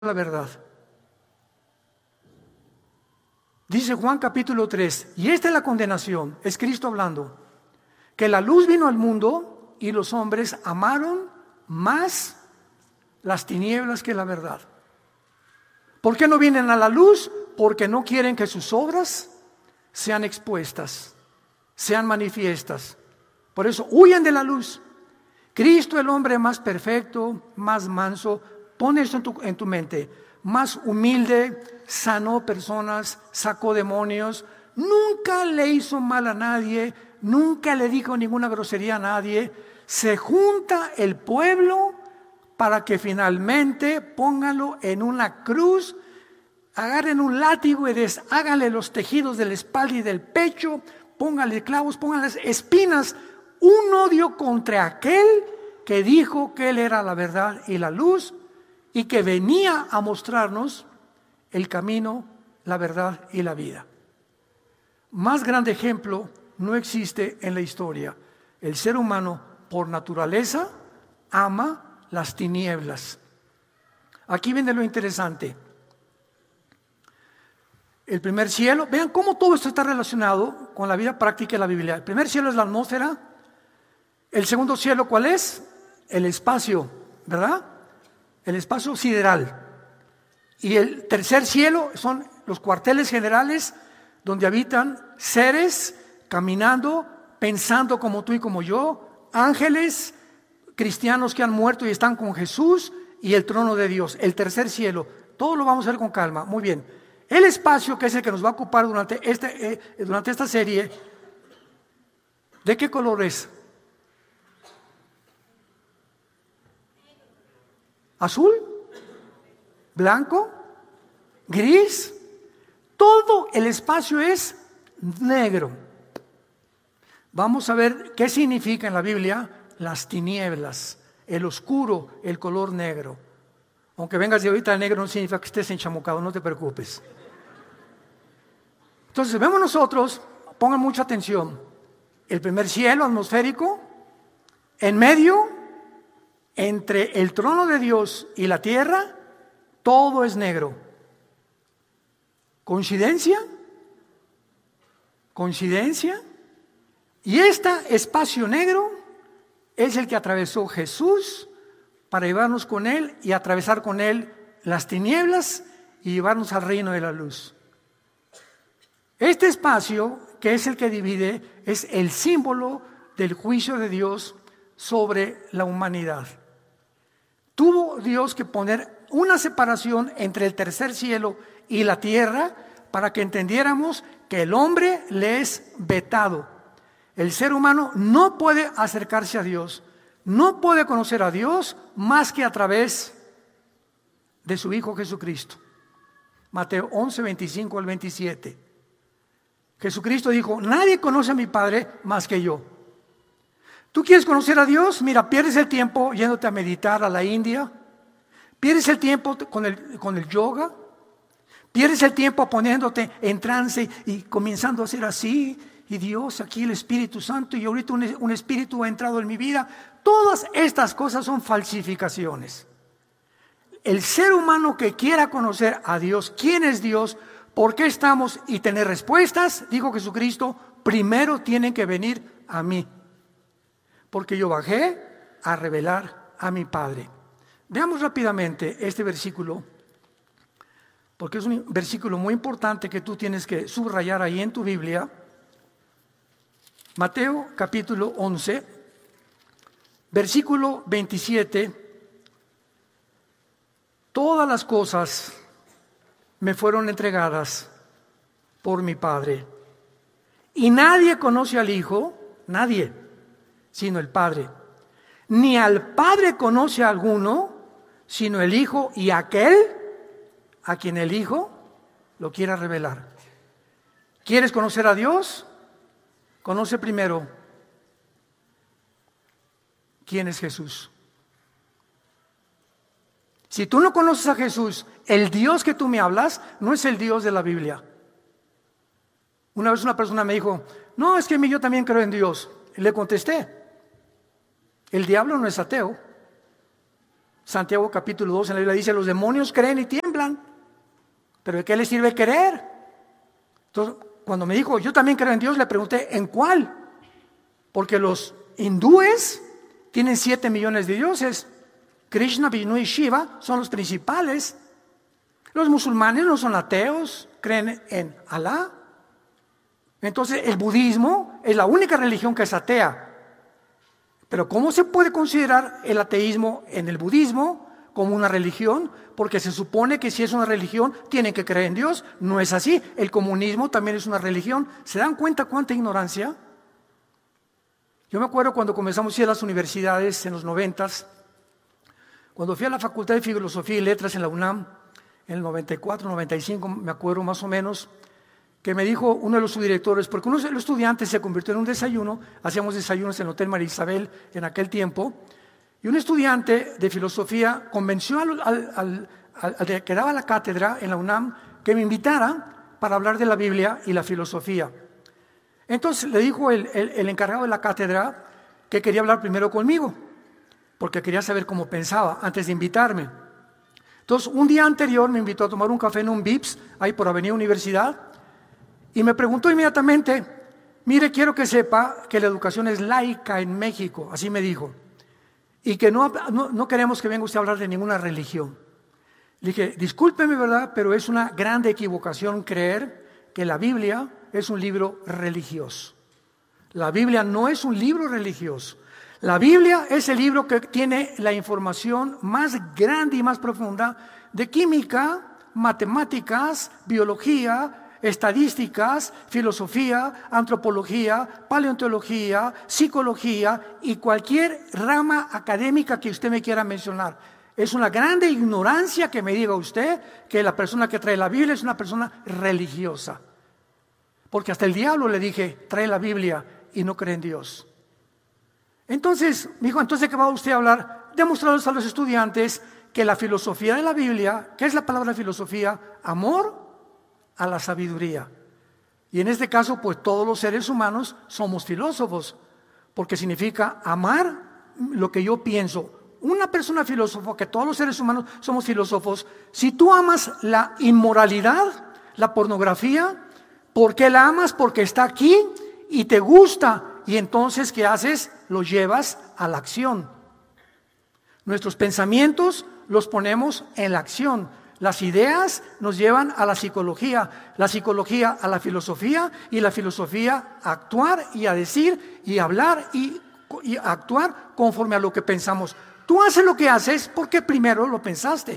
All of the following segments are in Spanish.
la verdad. Dice Juan capítulo 3, y esta es la condenación, es Cristo hablando, que la luz vino al mundo y los hombres amaron más las tinieblas que la verdad. ¿Por qué no vienen a la luz? Porque no quieren que sus obras sean expuestas, sean manifiestas. Por eso huyen de la luz. Cristo, el hombre más perfecto, más manso, pone esto en tu mente, más humilde, sanó personas, sacó demonios, nunca le hizo mal a nadie, nunca le dijo ninguna grosería a nadie. Se junta el pueblo para que finalmente pónganlo en una cruz, agarren un látigo y desháganle los tejidos de la espalda y del pecho, pónganle clavos, pónganle espinas, un odio contra aquel que dijo que él era la verdad y la luz y que venía a mostrarnos el camino, la verdad y la vida. Más grande ejemplo no existe en la historia. El ser humano por naturaleza ama las tinieblas. Aquí viene lo interesante. El primer cielo, vean cómo todo esto está relacionado con la vida práctica de la Biblia. El primer cielo es la atmósfera. El segundo cielo, ¿cuál es? El espacio, ¿verdad? El espacio sideral. Y el tercer cielo son los cuarteles generales donde habitan seres caminando, pensando como tú y como yo, ángeles, cristianos que han muerto y están con Jesús y el trono de Dios, el tercer cielo. Todo lo vamos a ver con calma. Muy bien. El espacio, que es el que nos va a ocupar durante esta serie, ¿de qué color es? ¿Azul? ¿Blanco? ¿Gris? Todo el espacio es negro. Vamos a ver qué significa en la Biblia las tinieblas, el oscuro, el color negro. Aunque vengas de ahorita, el negro no significa que estés enchamucado, no te preocupes. Entonces vemos nosotros, pongan mucha atención, el primer cielo atmosférico, en medio, entre el trono de Dios y la tierra, todo es negro. ¿Coincidencia? ¿Coincidencia? Y este espacio negro es el que atravesó Jesús para llevarnos con Él y atravesar con Él las tinieblas y llevarnos al reino de la luz. Este espacio, que es el que divide, es el símbolo del juicio de Dios sobre la humanidad. Tuvo Dios que poner una separación entre el tercer cielo y la tierra para que entendiéramos que el hombre le es vetado. El ser humano no puede acercarse a Dios, no puede conocer a Dios más que a través de su Hijo Jesucristo. Mateo 11, 25 al 27. Jesucristo dijo, nadie conoce a mi Padre más que yo. ¿Tú quieres conocer a Dios? Mira, pierdes el tiempo yéndote a meditar a la India, pierdes el tiempo con el yoga, pierdes el tiempo poniéndote en trance y comenzando a hacer así, y Dios, aquí el Espíritu Santo, y ahorita un espíritu ha entrado en mi vida. Todas estas cosas son falsificaciones. El ser humano que quiera conocer a Dios, quién es Dios, por qué estamos y tener respuestas, dijo Jesucristo, primero tienen que venir a mí. Porque yo bajé a revelar a mi Padre. Veamos rápidamente este versículo, porque es un versículo muy importante que tú tienes que subrayar ahí en tu Biblia. Mateo capítulo 11, versículo 27. Todas las cosas me fueron entregadas por mi Padre. Y nadie conoce al Hijo, nadie, sino el Padre. Ni al Padre conoce a alguno, sino el Hijo y aquel a quien el Hijo lo quiera revelar. ¿Quieres conocer a Dios? Conoce primero quién es Jesús. Si tú no conoces a Jesús, el Dios que tú me hablas no es el Dios de la Biblia. Una vez una persona me dijo, no, es que yo también creo en Dios. Y le contesté, el diablo no es ateo. Santiago capítulo 2 en la Biblia dice, los demonios creen y tiemblan. ¿Pero de qué les sirve creer? Entonces, cuando me dijo, yo también creo en Dios, le pregunté, ¿en cuál? Porque los hindúes tienen 7 millones de dioses. Krishna, Vishnu y Shiva son los principales. Los musulmanes no son ateos, creen en Alá. Entonces, el budismo es la única religión que es atea. Pero ¿cómo se puede considerar el ateísmo en el budismo como una religión? Porque se supone que si es una religión tienen que creer en Dios. No es así. El comunismo también es una religión. ¿Se dan cuenta cuánta ignorancia? Yo me acuerdo cuando comenzamos a ir a las universidades en los 90s, cuando fui a la Facultad de Filosofía y Letras en la UNAM, en el 94, 95, me acuerdo más o menos, que me dijo uno de los subdirectores, porque uno de los estudiantes se convirtió en un desayuno, hacíamos desayunos en el Hotel María Isabel en aquel tiempo, y un estudiante de filosofía convenció al que daba la cátedra en la UNAM que me invitara para hablar de la Biblia y la filosofía. Entonces le dijo el encargado de la cátedra que quería hablar primero conmigo, porque quería saber cómo pensaba antes de invitarme. Entonces un día anterior me invitó a tomar un café en un Vips, ahí por Avenida Universidad, y me preguntó inmediatamente, mire, quiero que sepa que la educación es laica en México, así me dijo, y que no queremos que venga usted a hablar de ninguna religión. Le dije, discúlpeme, ¿verdad? Pero es una grande equivocación creer que la Biblia es un libro religioso. La Biblia no es un libro religioso. La Biblia es el libro que tiene la información más grande y más profunda de química, matemáticas, biología, estadísticas, filosofía, antropología, paleontología, psicología y cualquier rama académica que usted me quiera mencionar. Es una grande ignorancia que me diga usted que la persona que trae la Biblia es una persona religiosa. Porque hasta el diablo le dije, trae la Biblia y no cree en Dios. Entonces, me dijo, entonces, ¿qué va usted a hablar? Demostrarles a los estudiantes que la filosofía de la Biblia, ¿qué es la palabra filosofía? Amor a la sabiduría. Y en este caso, pues todos los seres humanos somos filósofos, porque significa amar lo que yo pienso. Una persona filósofo, que todos los seres humanos somos filósofos, si tú amas la inmoralidad, la pornografía, ¿por qué la amas? Porque está aquí y te gusta. Y entonces, ¿qué haces? Lo llevas a la acción. Nuestros pensamientos los ponemos en la acción. Las ideas nos llevan a la psicología a la filosofía y la filosofía a actuar y a decir y hablar y actuar conforme a lo que pensamos. Tú haces lo que haces porque primero lo pensaste.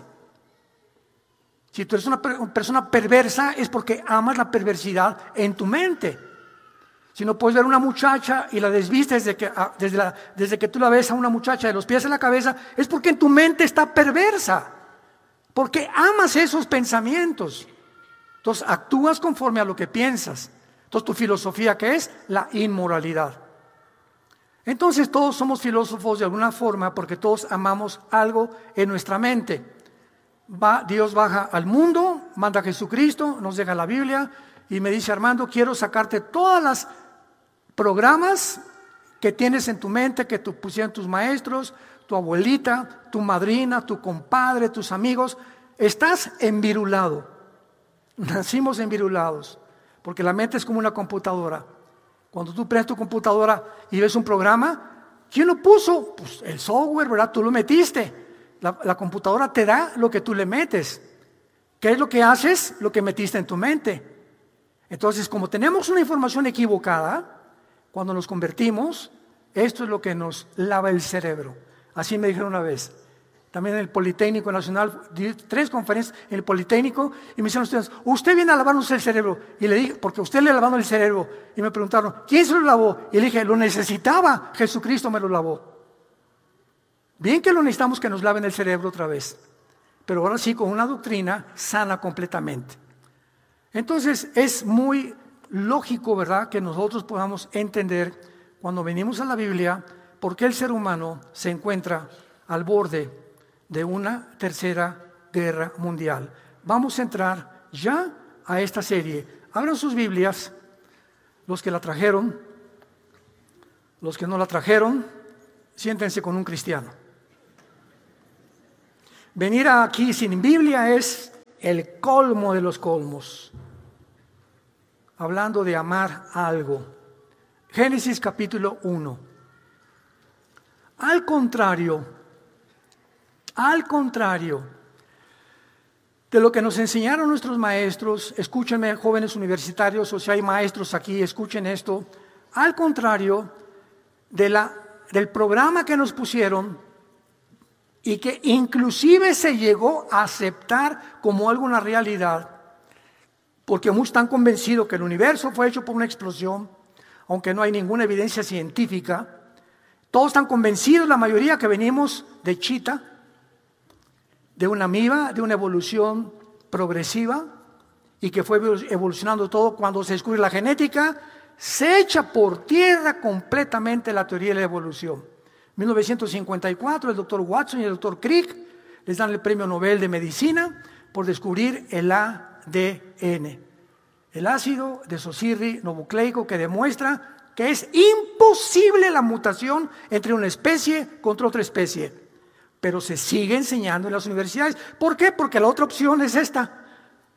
Si tú eres una persona perversa es porque amas la perversidad en tu mente. Si no puedes ver una muchacha y la desvistes desde que tú la ves a una muchacha de los pies a la cabeza, es porque en tu mente está perversa. Porque amas esos pensamientos. Entonces actúas conforme a lo que piensas. Entonces tu filosofía, ¿qué es? La inmoralidad. Entonces todos somos filósofos de alguna forma porque todos amamos algo en nuestra mente. Dios baja al mundo, manda a Jesucristo, nos deja la Biblia y me dice, Armando, quiero sacarte todas las programas que tienes en tu mente, que pusieron tus maestros, tu abuelita, tu madrina, tu compadre, tus amigos. Estás envirulado. Nacimos envirulados, porque la mente es como una computadora. Cuando tú prendes tu computadora y ves un programa, ¿quién lo puso? Pues el software, ¿verdad? Tú lo metiste. La computadora te da lo que tú le metes. ¿Qué es lo que haces? Lo que metiste en tu mente. Entonces, como tenemos una información equivocada, cuando nos convertimos, esto es lo que nos lava el cerebro. Así me dijeron una vez. También en el Politécnico Nacional, di 3 conferencias en el Politécnico, y me dijeron ustedes, usted viene a lavarnos el cerebro. Y le dije, porque usted le lavó el cerebro. Y me preguntaron, ¿quién se lo lavó? Y le dije, lo necesitaba, Jesucristo me lo lavó. Bien que lo necesitamos que nos laven el cerebro otra vez, pero ahora sí con una doctrina sana completamente. Entonces es muy lógico, ¿verdad?, que nosotros podamos entender cuando venimos a la Biblia por qué el ser humano se encuentra al borde de una tercera guerra mundial. Vamos a entrar ya a esta serie. Abran sus Biblias, los que la trajeron, los que no la trajeron, siéntense con un cristiano. Venir aquí sin Biblia es el colmo de los colmos. Hablando de amar algo. Génesis capítulo 1. Al contrario de lo que nos enseñaron nuestros maestros, escúchenme, jóvenes universitarios, o si hay maestros aquí, escuchen esto. Al contrario del programa que nos pusieron y que inclusive se llegó a aceptar como algo una realidad, porque muchos están convencidos que el universo fue hecho por una explosión, aunque no hay ninguna evidencia científica. Todos están convencidos, la mayoría, que venimos de chita, de una amiba, de una evolución progresiva, y que fue evolucionando todo. Cuando se descubre la genética, se echa por tierra completamente la teoría de la evolución. 1954, el doctor Watson y el doctor Crick les dan el premio Nobel de Medicina por descubrir el ADN, el ácido desoxirribonucleico, que demuestra que es imposible la mutación entre una especie contra otra especie. Pero se sigue enseñando en las universidades. ¿Por qué? Porque la otra opción es esta.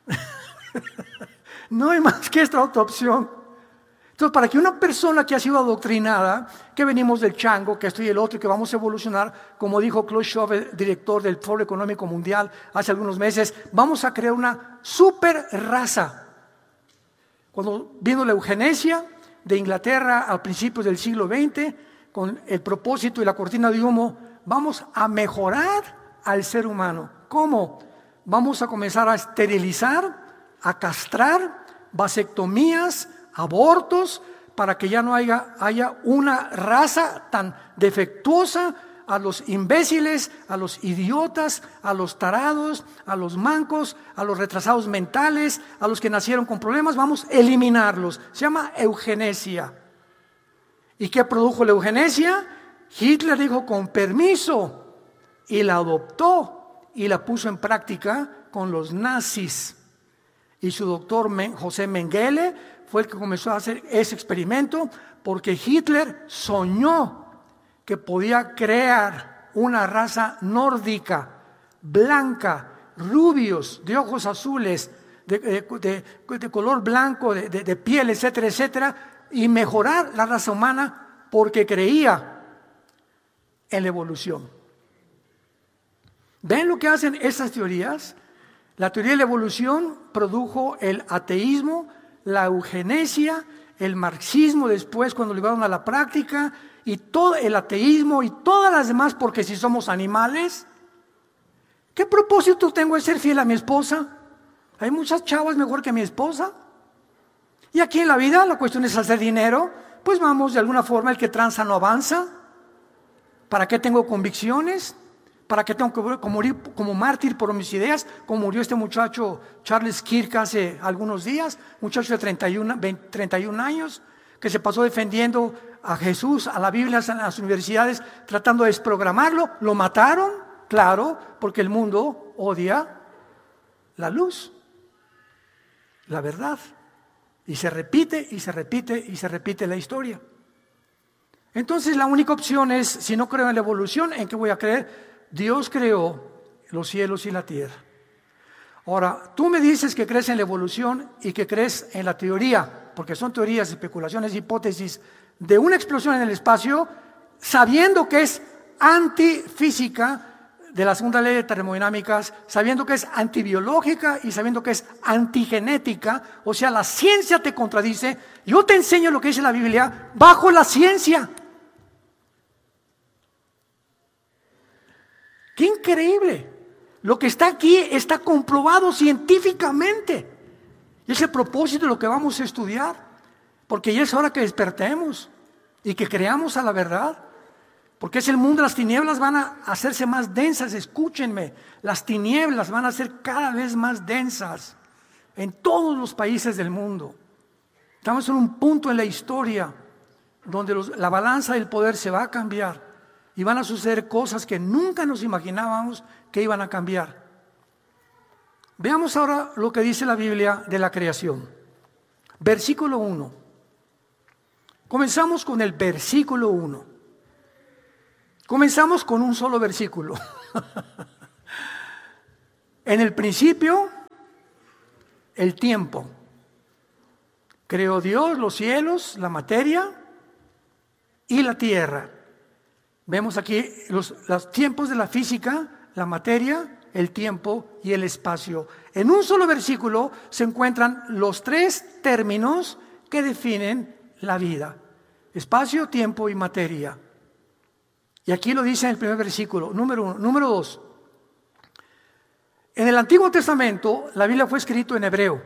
No hay más que esta otra opción. Entonces, para que una persona que ha sido adoctrinada, que venimos del chango, que esto y el otro, que vamos a evolucionar, como dijo Klaus Schwab, el director del Foro Económico Mundial, hace algunos meses, vamos a crear una super raza. Cuando vino la eugenesia de Inglaterra a principios del siglo XX, con el propósito y la cortina de humo, vamos a mejorar al ser humano. ¿Cómo? Vamos a comenzar a esterilizar, a castrar, vasectomías, abortos, para que ya no haya una raza tan defectuosa. A los imbéciles, a los idiotas, a los tarados, a los mancos, a los retrasados mentales, a los que nacieron con problemas, vamos a eliminarlos. Se llama eugenesia. ¿Y qué produjo la eugenesia? Hitler dijo con permiso, y la adoptó y la puso en práctica con los nazis. Y su doctor José Mengele fue el que comenzó a hacer ese experimento, porque Hitler soñó que podía crear una raza nórdica, blanca, rubios, de ojos azules, de color blanco, de piel, etcétera, etcétera, y mejorar la raza humana porque creía en la evolución. ¿Ven lo que hacen estas teorías? La teoría de la evolución produjo el ateísmo, la eugenesia, el marxismo después cuando lo llevaron a la práctica, y todo el ateísmo y todas las demás, porque si somos animales, ¿qué propósito tengo de ser fiel a mi esposa? Hay muchas chavas mejor que mi esposa. Y aquí en la vida la cuestión es hacer dinero, pues vamos, de alguna forma el que tranza no avanza. ¿Para qué tengo convicciones? ¿Para qué tengo que morir como mártir por mis ideas? Como murió este muchacho Charles Kirk hace algunos días, muchacho de 31 años, que se pasó defendiendo a Jesús, a la Biblia, en las universidades, tratando de desprogramarlo. Lo mataron, claro, porque el mundo odia la luz, la verdad. Y se repite, y se repite, y se repite la historia. Entonces la única opción es, si no creo en la evolución, ¿en qué voy a creer? Dios creó los cielos y la tierra. Ahora, tú me dices que crees en la evolución y que crees en la teoría, porque son teorías, especulaciones, hipótesis de una explosión en el espacio, sabiendo que es antifísica de la segunda ley de termodinámicas, sabiendo que es antibiológica y sabiendo que es antigenética. O sea, la ciencia te contradice. Yo te enseño lo que dice la Biblia bajo la ciencia. ¡Qué increíble! Lo que está aquí está comprobado científicamente. Y es el propósito de lo que vamos a estudiar. Porque ya es hora que despertemos y que creamos a la verdad. Porque es el mundo, las tinieblas van a hacerse más densas. Escúchenme, las tinieblas van a ser cada vez más densas en todos los países del mundo. Estamos en un punto en la historia donde la balanza del poder se va a cambiar. Y van a suceder cosas que nunca nos imaginábamos que iban a cambiar. Veamos ahora lo que dice la Biblia de la creación. Versículo 1. Comenzamos con el versículo 1. Comenzamos con un solo versículo. En el principio, el tiempo. Creó Dios los cielos, la materia y la tierra. Vemos aquí los tiempos de la física, la materia, el tiempo y el espacio. En un solo versículo se encuentran los tres términos que definen la vida: espacio, tiempo y materia. Y aquí lo dice en el primer versículo, número 1. Número 2. En el Antiguo Testamento, la Biblia fue escrito en hebreo.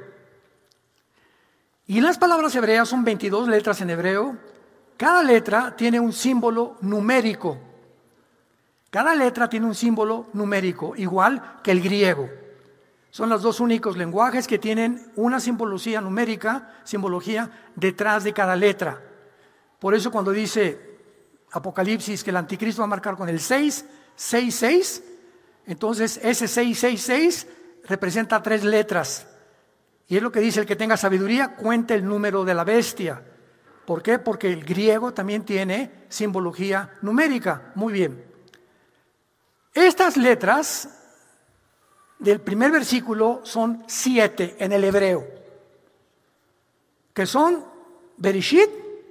Y las palabras hebreas son 22 letras en hebreo. Cada letra tiene un símbolo numérico. Cada letra tiene un símbolo numérico, igual que el griego. Son los dos únicos lenguajes que tienen una simbología numérica, simbología detrás de cada letra. Por eso cuando dice Apocalipsis que el anticristo va a marcar con el 666, entonces ese 666 representa 3 letras. Y es lo que dice: el que tenga sabiduría, cuente el número de la bestia. ¿Por qué? Porque el griego también tiene simbología numérica. Muy bien. Estas letras del primer versículo son 7 en el hebreo, que son Bereshit,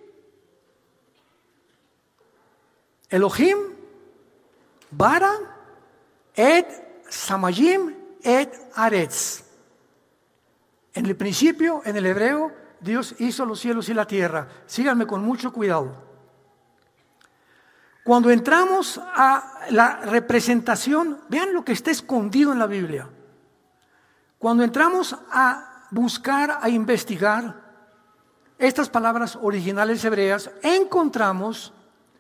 Elohim, Bara, Ed, Samayim, Ed, Aretz. En el principio, en el hebreo, Dios hizo los cielos y la tierra. Síganme con mucho cuidado. Cuando entramos a la representación, vean lo que está escondido en la Biblia. Cuando entramos a buscar, a investigar estas palabras originales hebreas, encontramos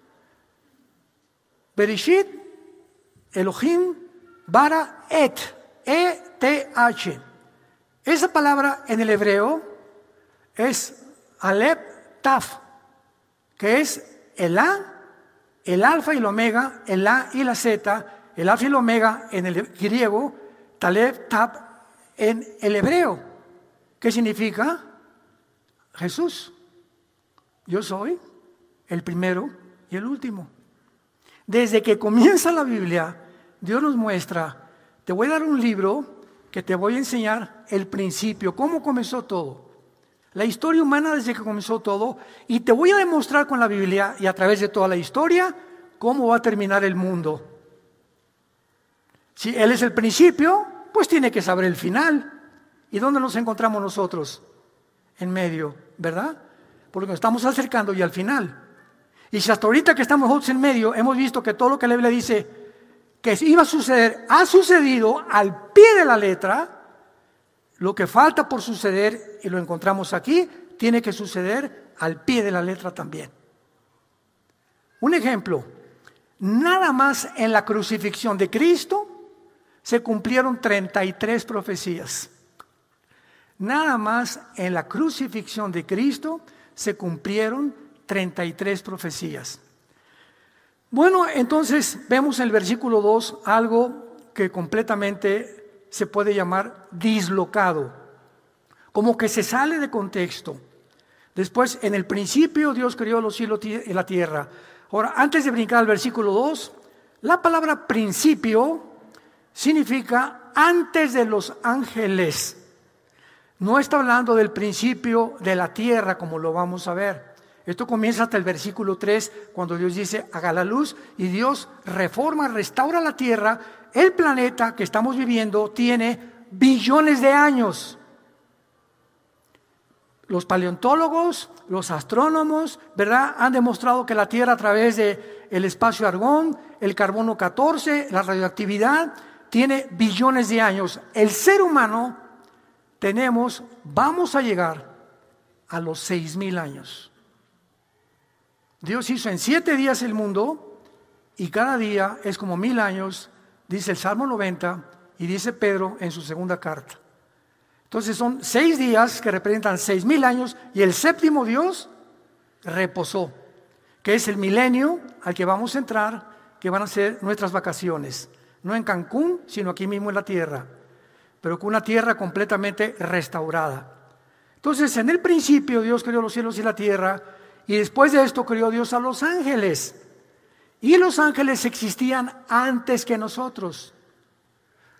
Bereshit, Elohim, Bara, Et, E-T-H. Esa palabra en el hebreo es Aleph Taf, que es el A, el alfa y el omega, el A y la Z, el alfa y el omega en el griego, Taleb Taf en el hebreo. ¿Qué significa? Jesús. Yo soy el primero y el último. Desde que comienza la Biblia, Dios nos muestra: te voy a dar un libro que te voy a enseñar el principio, cómo comenzó todo, la historia humana desde que comenzó todo, y te voy a demostrar con la Biblia y a través de toda la historia cómo va a terminar el mundo. Si Él es el principio, pues tiene que saber el final. ¿Y dónde nos encontramos nosotros? En medio, ¿verdad? Porque nos estamos acercando ya al final. Y si hasta ahorita que estamos nosotros en medio hemos visto que todo lo que la Biblia dice que iba a suceder, ha sucedido al pie de la letra, lo que falta por suceder, y lo encontramos aquí, tiene que suceder al pie de la letra también. Un ejemplo: nada más en la crucifixión de Cristo se cumplieron 33 profecías. Nada más en la crucifixión de Cristo se cumplieron 33 profecías. Bueno, entonces vemos en el versículo 2 algo que completamente se puede llamar dislocado, como que se sale de contexto. Después, en el principio Dios creó los cielos y la tierra. Ahora, antes de brincar al versículo 2, la palabra principio significa antes de los ángeles. No está hablando del principio de la tierra, como lo vamos a ver. Esto comienza hasta el versículo 3, cuando Dios dice: haga la luz, y Dios reforma, restaura la tierra. El planeta que estamos viviendo tiene billones de años. Los paleontólogos, los astrónomos, ¿verdad?, han demostrado que la Tierra, a través del espacio argón, el carbono 14, la radioactividad, tiene billones de años. El ser humano vamos a llegar a los 6,000 años. Dios hizo en 7 días el mundo, y cada día es como 1,000 años, dice el Salmo 90 y dice Pedro en su segunda carta. Entonces son 6 días que representan 6,000 años, y el séptimo Dios reposó, que es el milenio al que vamos a entrar, que van a ser nuestras vacaciones, no en Cancún, sino aquí mismo en la tierra, pero con una tierra completamente restaurada. Entonces, en el principio Dios creó los cielos y la tierra, y después de esto creó Dios a los ángeles. Y los ángeles existían antes que nosotros.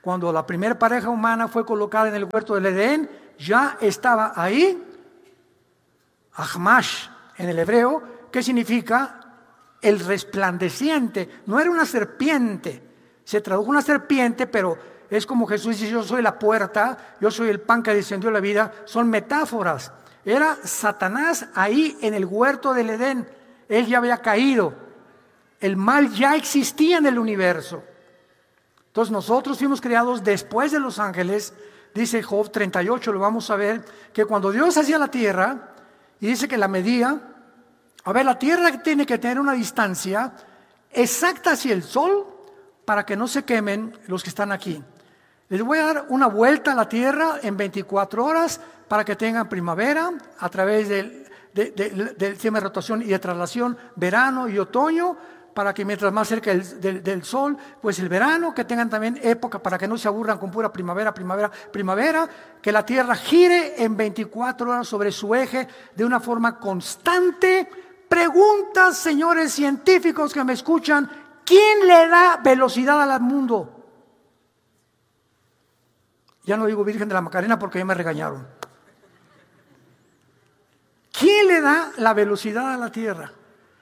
Cuando la primera pareja humana fue colocada en el huerto del Edén, ya estaba ahí Ahmash en el hebreo, que significa el resplandeciente. No era una serpiente, se tradujo una serpiente, pero es como Jesús dice: yo soy la puerta, yo soy el pan que descendió a la vida. Son metáforas. Era Satanás ahí en el huerto del Edén. Él ya había caído, el mal ya existía en el universo. Entonces nosotros fuimos creados después de los ángeles. Dice Job 38, lo vamos a ver, que cuando Dios hacía la tierra, y dice que la medía, a ver, la tierra tiene que tener una distancia exacta hacia el sol para que no se quemen los que están aquí. Les voy a dar una vuelta a la tierra en 24 horas para que tengan primavera a través del sistema de rotación y de traslación, verano y otoño, para que mientras más cerca del sol, pues el verano, que tengan también época para que no se aburran con pura primavera, que la tierra gire en 24 horas sobre su eje de una forma constante. Preguntas, señores científicos que me escuchan: ¿quién le da velocidad al mundo? Ya no digo Virgen de la Macarena porque ya me regañaron. ¿Quién le da la velocidad a la tierra?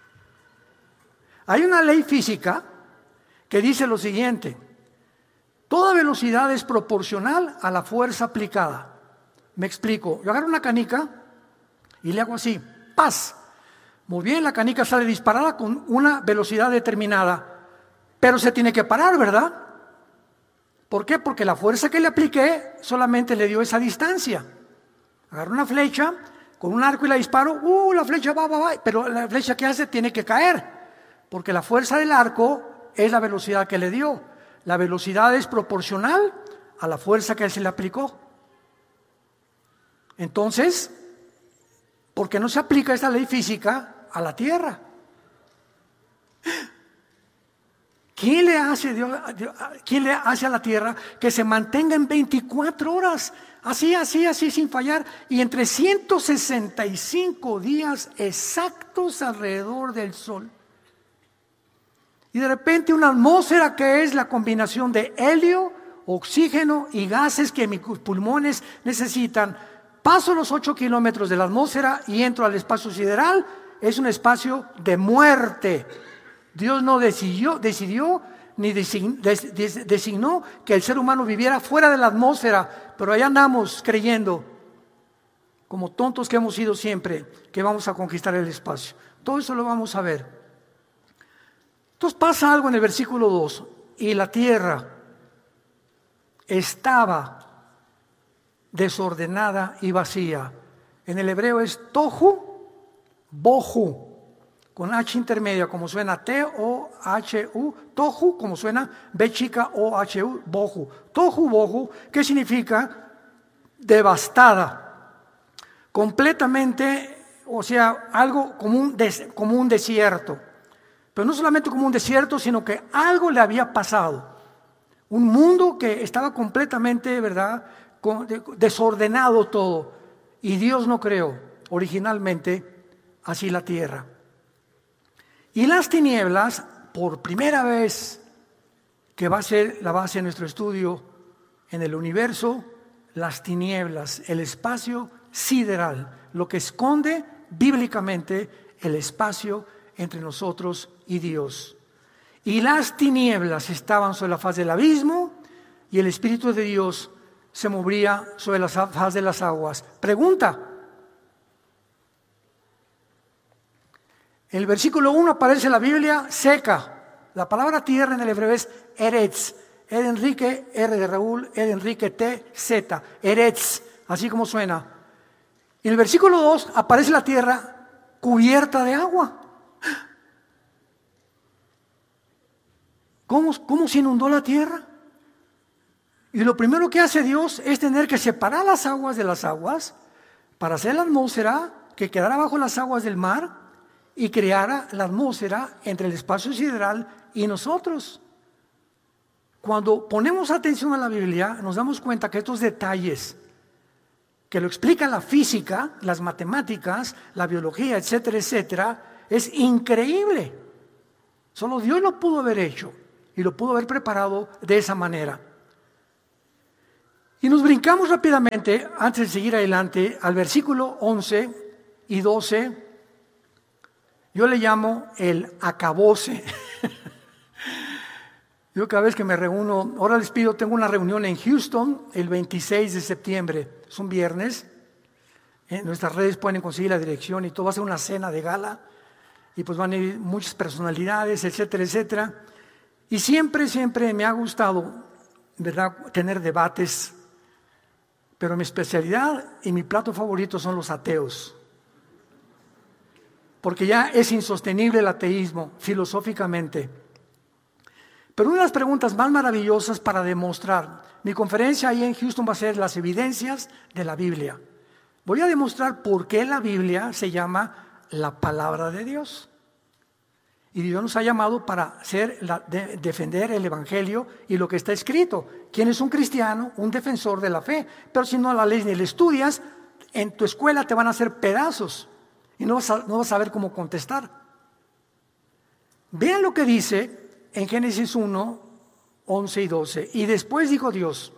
Hay una ley física que dice lo siguiente: toda velocidad es proporcional a la fuerza aplicada. Me explico. Yo agarro una canica y le hago así, ¡paz! Muy bien, la canica sale disparada con una velocidad determinada, pero se tiene que parar, ¿verdad? ¿Por qué? Porque la fuerza que le apliqué solamente le dio esa distancia. Agarro una flecha con un arco y la disparo, la flecha va, pero la flecha que hace tiene que caer, porque la fuerza del arco es la velocidad que le dio. La velocidad es proporcional a la fuerza que se le aplicó. Entonces, ¿por qué no se aplica esta ley física a la tierra? ¿Quién le hace a la tierra que se mantenga en 24 horas? Así, sin fallar, y en 365 días exactos alrededor del sol. Y de repente una atmósfera que es la combinación de helio, oxígeno y gases que mis pulmones necesitan. Paso los 8 kilómetros de la atmósfera y entro al espacio sideral. Es un espacio de muerte. Dios no decidió ni designó que el ser humano viviera fuera de la atmósfera, pero allá andamos creyendo, como tontos que hemos sido siempre, que vamos a conquistar el espacio. Todo eso lo vamos a ver. Entonces pasa algo en el versículo 2, y la tierra estaba desordenada y vacía. En el hebreo es tohu, bohu, con H intermedia, como suena T-O-H-U, tohu, como suena B chica O-H-U, bohu. Tohu, bohu, ¿qué significa? Devastada, completamente, o sea, algo como un desierto. Pero no solamente como un desierto, sino que algo le había pasado. Un mundo que estaba completamente, ¿verdad?, desordenado todo. Y Dios no creó originalmente así la tierra. Y las tinieblas, por primera vez, que va a ser la base de nuestro estudio en el universo, las tinieblas, el espacio sideral, lo que esconde bíblicamente el espacio entre nosotros y Dios. Y las tinieblas estaban sobre la faz del abismo, y el Espíritu de Dios se movía sobre la faz de las aguas. Pregunta. En el versículo 1 aparece la Biblia seca. La palabra tierra en el hebreo es eretz. E de Enrique, R de Raúl, E de Enrique, T, Z. Eretz, así como suena. En el versículo 2 aparece la tierra cubierta de agua. ¿Cómo se inundó la tierra? Y lo primero que hace Dios es tener que separar las aguas de las aguas para hacer la atmósfera que quedara bajo las aguas del mar y creara la atmósfera entre el espacio sideral y nosotros. Cuando ponemos atención a la Biblia, nos damos cuenta que estos detalles que lo explica la física, las matemáticas, la biología, etcétera, etcétera, es increíble. Solo Dios lo pudo haber hecho y lo pudo haber preparado de esa manera. Y nos brincamos rápidamente, antes de seguir adelante, al versículo 11 y 12. Yo le llamo el acabose. Yo cada vez que me reúno, ahora les pido, tengo una reunión en Houston el 26 de septiembre, es un viernes. En nuestras redes pueden conseguir la dirección y todo, va a ser una cena de gala. Y pues van a ir muchas personalidades, etcétera, etcétera. Y siempre me ha gustado, ¿verdad?, tener debates. Pero mi especialidad y mi plato favorito son los ateos. Porque ya es insostenible el ateísmo, filosóficamente. Pero una de las preguntas más maravillosas para demostrar, mi conferencia ahí en Houston va a ser las evidencias de la Biblia. Voy a demostrar por qué la Biblia se llama la palabra de Dios. Y Dios nos ha llamado para defender el Evangelio y lo que está escrito. ¿Quién es un cristiano? Un defensor de la fe. Pero si no la lees ni la estudias, en tu escuela te van a hacer pedazos y no vas a saber cómo contestar. Vean lo que dice en Génesis 1, 11 y 12. Y después dijo Dios: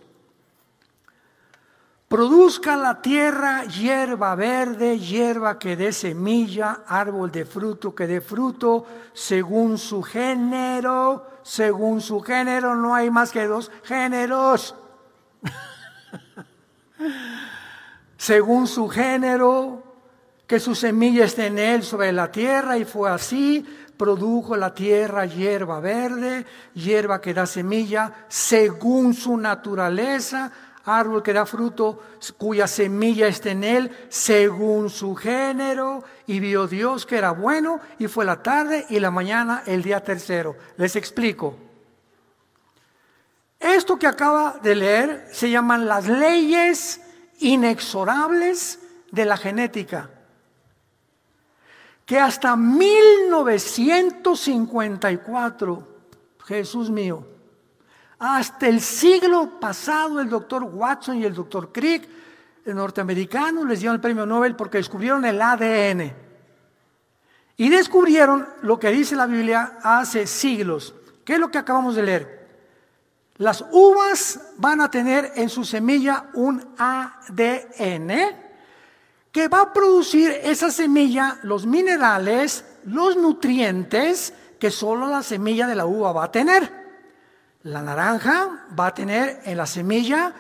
produzca la tierra hierba verde, hierba que dé semilla, árbol de fruto que dé fruto, según su género. Según su género, no hay más que dos géneros. Según su género, que su semilla esté en él sobre la tierra. Y fue así. Produjo la tierra hierba verde, hierba que da semilla, según su naturaleza, árbol que da fruto, cuya semilla esté en él, según su género. Y vio Dios que era bueno, y fue la tarde y la mañana el día tercero. Les explico. Esto que acaba de leer se llaman las leyes inexorables de la genética, que hasta 1954, Jesús mío, hasta el siglo pasado, el doctor Watson y el doctor Crick, norteamericanos, les dieron el premio Nobel porque descubrieron el ADN. Y descubrieron lo que dice la Biblia hace siglos. ¿Qué es lo que acabamos de leer? Las uvas van a tener en su semilla un ADN que va a producir esa semilla los minerales, los nutrientes que solo la semilla de la uva va a tener. La naranja va a tener en la semilla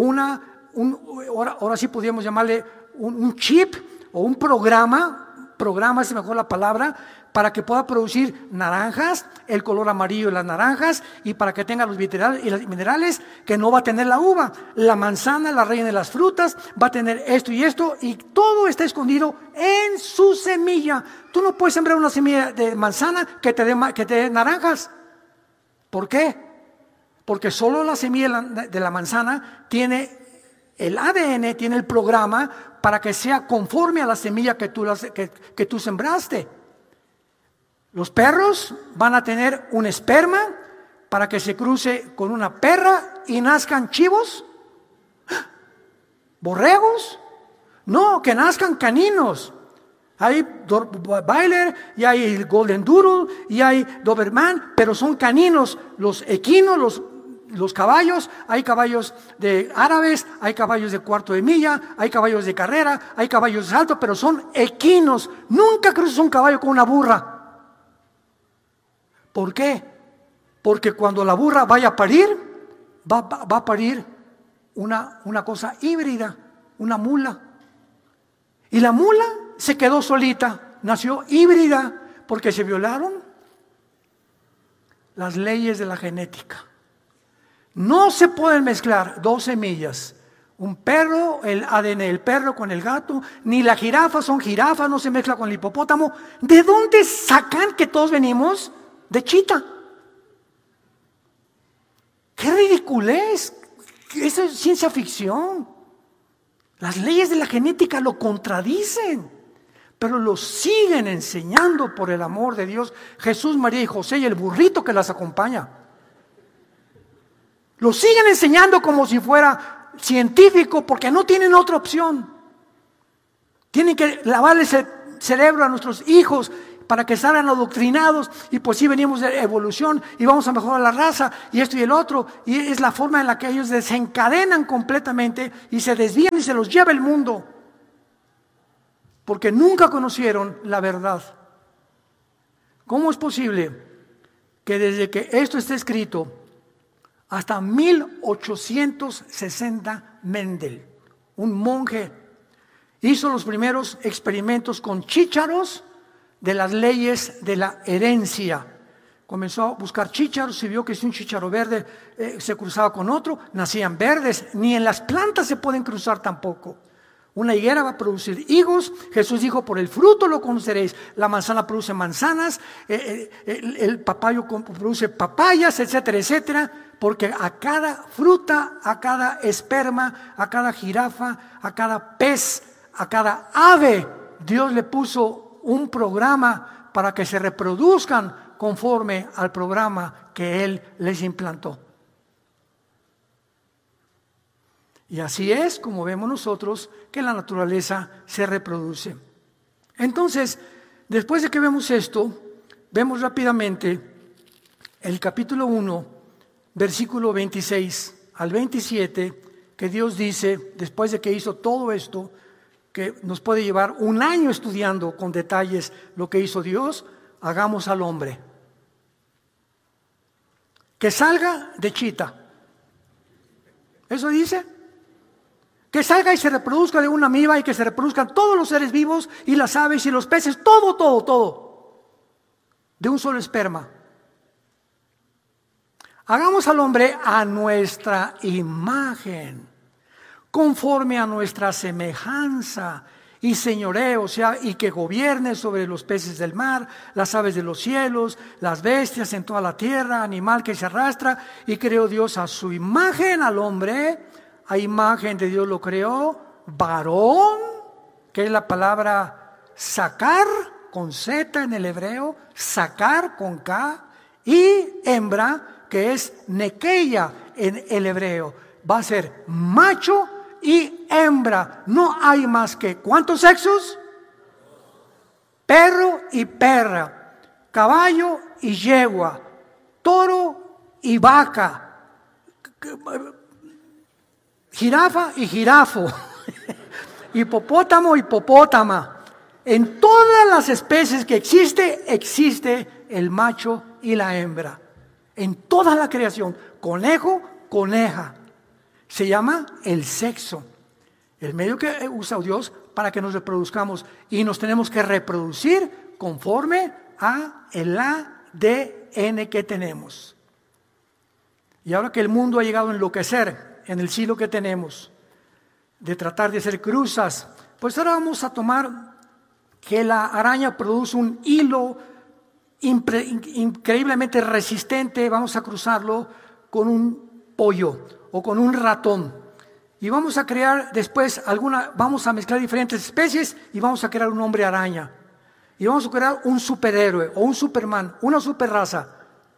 ahora sí podríamos llamarle un chip o un programa es mejor la palabra, para que pueda producir naranjas, el color amarillo de las naranjas, y para que tenga los minerales que no va a tener la uva. La manzana, la reina de las frutas, va a tener esto, y todo está escondido en su semilla. Tú no puedes sembrar una semilla de manzana que te dé naranjas. ¿Por qué? Porque solo la semilla de la manzana tiene el ADN, tiene el programa para que sea conforme a la semilla que tú sembraste. Los perros van a tener un esperma para que se cruce con una perra y nazcan chivos, borregos. No, que nazcan caninos. Hay Bailler y hay Golden Doodle y hay Doberman, pero son caninos. Los equinos, los caballos, hay caballos de árabes, hay caballos de cuarto de milla, hay caballos de carrera, hay caballos de salto, pero son equinos. Nunca cruzas un caballo con una burra. ¿Por qué? Porque cuando la burra vaya a parir, va a parir una cosa híbrida, una mula. Y la mula se quedó solita, nació híbrida, porque se violaron las leyes de la genética. No se pueden mezclar dos semillas. Un perro, el ADN del perro con el gato, ni la jirafa son jirafas, no se mezcla con el hipopótamo. ¿De dónde sacan que todos venimos de chita? ¡Qué ridiculez! Eso es ciencia ficción. Las leyes de la genética lo contradicen, pero lo siguen enseñando por el amor de Dios. Jesús, María y José y el burrito que las acompaña. Lo siguen enseñando como si fuera científico, porque no tienen otra opción. Tienen que lavarles el cerebro a nuestros hijos para que salgan adoctrinados, y pues sí venimos de evolución y vamos a mejorar la raza y esto y el otro, y es la forma en la que ellos desencadenan completamente y se desvían y se los lleva el mundo, porque nunca conocieron la verdad. ¿Cómo es posible que desde que esto esté escrito hasta 1860 Mendel, un monje, hizo los primeros experimentos con chícharos de las leyes de la herencia? Comenzó a buscar chícharos y vio que si un chícharo verde se cruzaba con otro, nacían verdes. Ni en las plantas se pueden cruzar tampoco. Una higuera va a producir higos. Jesús dijo, por el fruto lo conoceréis. La manzana produce manzanas, el papayo produce papayas, etcétera, etcétera. Porque a cada fruta, a cada esperma, a cada jirafa, a cada pez, a cada ave, Dios le puso un programa para que se reproduzcan conforme al programa que Él les implantó. Y así es como vemos nosotros que la naturaleza se reproduce. Entonces, después de que vemos esto, vemos rápidamente el capítulo 1, versículo 26 al 27, que Dios dice, después de que hizo todo esto, que nos puede llevar un año estudiando con detalles lo que hizo Dios, hagamos al hombre que salga de chita. ¿Eso dice? Que salga y se reproduzca de una amiba y que se reproduzcan todos los seres vivos y las aves y los peces, todo, de un solo esperma. Hagamos al hombre a nuestra imagen, conforme a nuestra semejanza, y señoreo, o sea, y que gobierne sobre los peces del mar, las aves de los cielos, las bestias en toda la tierra, animal que se arrastra. Y creó Dios a su imagen al hombre, a imagen de Dios lo creó, varón, que es la palabra sacar, con Z en el hebreo, sacar con K, y hembra, que es nekeia en el hebreo. Va a ser macho y hembra. No hay más que ¿cuántos sexos? Perro y perra, caballo y yegua, toro y vaca, jirafa y jirafo, hipopótamo y hipopótama. En todas las especies que existe el macho y la hembra. En toda la creación, conejo, coneja. Se llama el sexo, el medio que usa Dios para que nos reproduzcamos, y nos tenemos que reproducir conforme a el ADN que tenemos. Y ahora que el mundo ha llegado a enloquecer en el siglo que tenemos, de tratar de hacer cruzas, pues ahora vamos a tomar que la araña produce un hilo increíblemente resistente, vamos a cruzarlo con un pollo o con un ratón, y vamos a crear después vamos a mezclar diferentes especies y vamos a crear un hombre araña, y vamos a crear un superhéroe o un Superman, una superraza,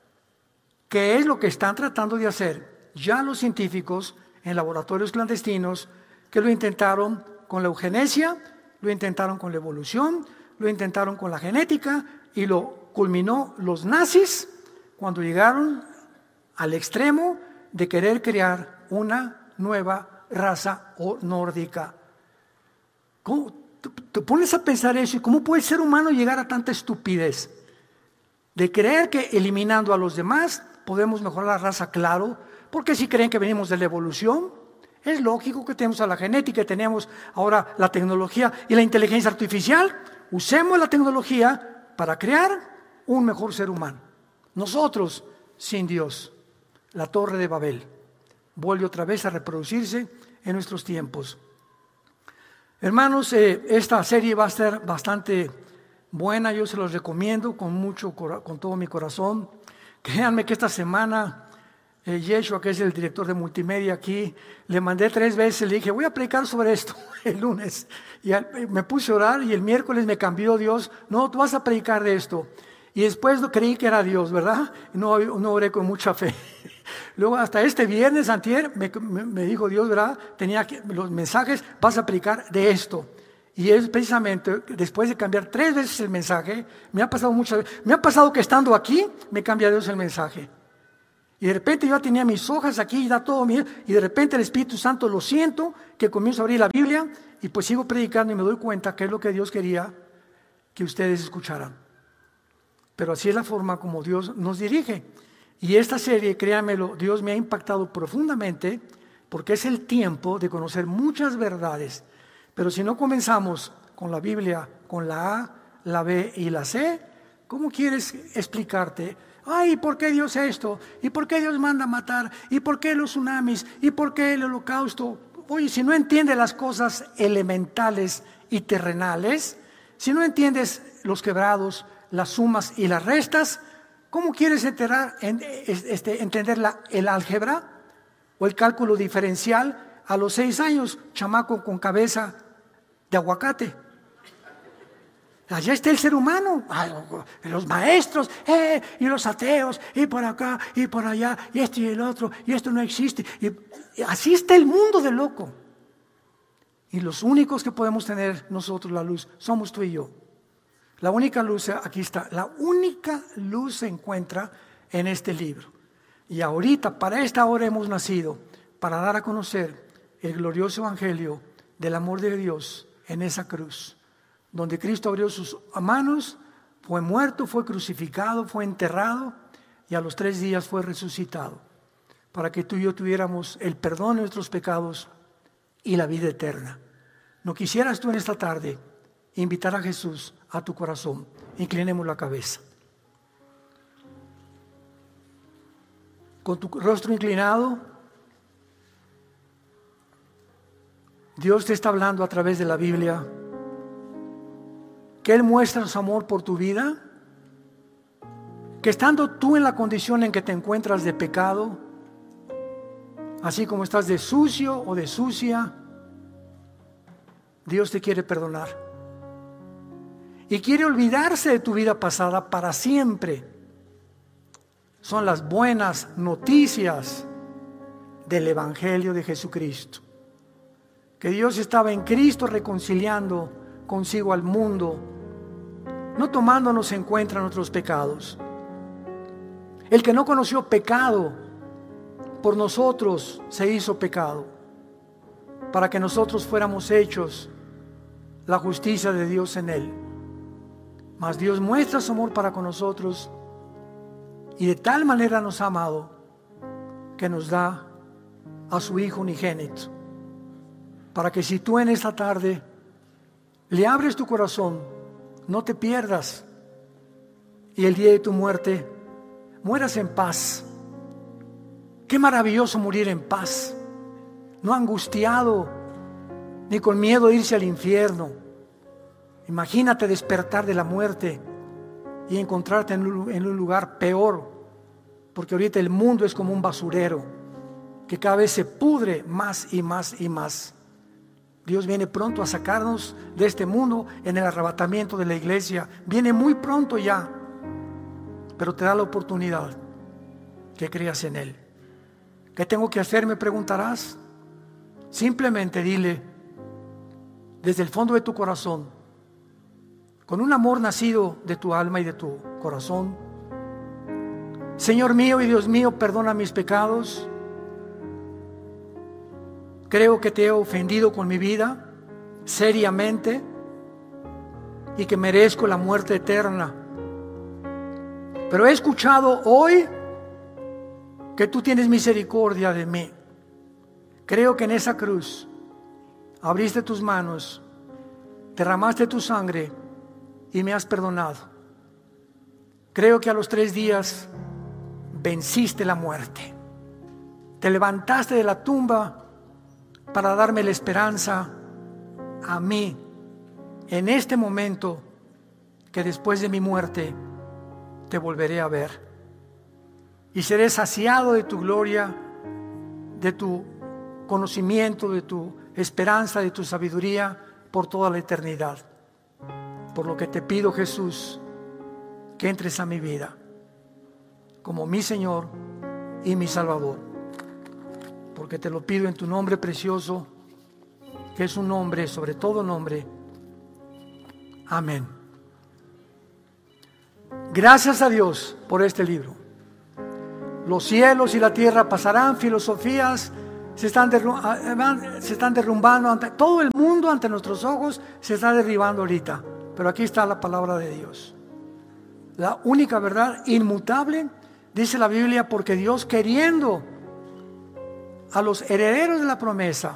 que es lo que están tratando de hacer ya los científicos en laboratorios clandestinos, que lo intentaron con la eugenesia, lo intentaron con la evolución, lo intentaron con la genética, y lo culminó los nazis cuando llegaron al extremo de querer crear una nueva raza nórdica. ¿Cómo te pones a pensar eso? ¿Y cómo puede el ser humano llegar a tanta estupidez? De creer que eliminando a los demás podemos mejorar la raza, claro, porque si creen que venimos de la evolución, es lógico que tenemos a la genética, tenemos ahora la tecnología y la inteligencia artificial. Usemos la tecnología para crear un mejor ser humano. Nosotros, sin Dios, la Torre de Babel vuelve otra vez a reproducirse en nuestros tiempos. Hermanos, esta serie va a ser bastante buena, yo se los recomiendo con todo mi corazón. Créanme que esta semana Yeshua, que es el director de multimedia aquí, le mandé 3 veces, le dije, voy a predicar sobre esto el lunes, y me puse a orar, y el miércoles me cambió Dios, no, tú vas a predicar de esto. Y después creí que era Dios, ¿verdad? No oré con mucha fe. Luego hasta este viernes, antier, me dijo Dios, ¿verdad? Tenía los mensajes, vas a predicar de esto. Y es precisamente después de cambiar 3 veces el mensaje, me ha pasado muchas veces, me ha pasado que estando aquí, me cambia Dios el mensaje. Y de repente yo tenía mis hojas aquí, da todo mío, y de repente el Espíritu Santo lo siento, que comienzo a abrir la Biblia, y pues sigo predicando y me doy cuenta que es lo que Dios quería que ustedes escucharan. Pero así es la forma como Dios nos dirige. Y esta serie, créanmelo, Dios me ha impactado profundamente, porque es el tiempo de conocer muchas verdades. Pero si no comenzamos con la Biblia, con la A, la B y la C, ¿cómo quieres explicarte? Ay, ¿por qué Dios esto? ¿Y por qué Dios manda a matar? ¿Y por qué los tsunamis? ¿Y por qué el holocausto? Oye, si no entiendes las cosas elementales y terrenales, si no entiendes los quebrados, las sumas y las restas, ¿cómo quieres entender el álgebra o el cálculo diferencial? A los 6 años, chamaco con cabeza de aguacate. Allá está el ser humano, los maestros, y los ateos, y por acá, y por allá, y esto y el otro, y esto no existe. Y así está el mundo de loco. Y los únicos que podemos tener nosotros la luz somos tú y yo. La única luz, aquí está, la única luz se encuentra en este libro. Y ahorita, para esta hora hemos nacido, para dar a conocer el glorioso evangelio del amor de Dios en esa cruz, donde Cristo abrió sus manos, fue muerto, fue crucificado, fue enterrado y a los 3 días fue resucitado, para que tú y yo tuviéramos el perdón de nuestros pecados y la vida eterna. ¿No quisieras tú en esta tarde invitar a Jesús a tu corazón? Inclinemos la cabeza. Con tu rostro inclinado, Dios te está hablando a través de la Biblia, que Él muestra su amor por tu vida, que estando tú en la condición en que te encuentras de pecado, así como estás de sucio o de sucia, Dios te quiere perdonar y quiere olvidarse de tu vida pasada para siempre. Son las buenas noticias del Evangelio de Jesucristo, que Dios estaba en Cristo reconciliando consigo al mundo, no tomándonos en cuenta nuestros pecados. El que no conoció pecado, por nosotros se hizo pecado, para que nosotros fuéramos hechos la justicia de Dios en Él. Mas Dios muestra su amor para con nosotros y de tal manera nos ha amado que nos da a su Hijo unigénito, para que si tú en esta tarde le abres tu corazón, no te pierdas y el día de tu muerte mueras en paz. Qué maravilloso morir en paz, no angustiado ni con miedo de irse al infierno. Imagínate despertar de la muerte y encontrarte en un lugar peor, porque ahorita el mundo es como un basurero que cada vez se pudre más y más y más. Dios viene pronto a sacarnos de este mundo en el arrebatamiento de la iglesia. Viene muy pronto ya, pero te da la oportunidad que creas en Él. ¿Qué tengo que hacer? Me preguntarás. Simplemente dile desde el fondo de tu corazón, con un amor nacido de tu alma y de tu corazón: Señor mío y Dios mío, perdona mis pecados. Creo que te he ofendido con mi vida seriamente y que merezco la muerte eterna. Pero he escuchado hoy que tú tienes misericordia de mí. Creo que en esa cruz abriste tus manos, derramaste tu sangre y me has perdonado. Creo que a los 3 días venciste la muerte. Te levantaste de la tumba para darme la esperanza a mí en este momento, que después de mi muerte te volveré a ver y seré saciado de tu gloria, de tu conocimiento, de tu esperanza, de tu sabiduría por toda la eternidad. Por lo que te pido, Jesús, que entres a mi vida como mi Señor y mi Salvador, porque te lo pido en tu nombre precioso, que es un nombre sobre todo nombre, Amén. Gracias a Dios por este libro. Los cielos y la tierra pasarán, filosofías se están derrumbando, todo el mundo ante nuestros ojos se está derribando ahorita. Pero aquí está la palabra de Dios. La única verdad inmutable, dice la Biblia, porque Dios, queriendo a los herederos de la promesa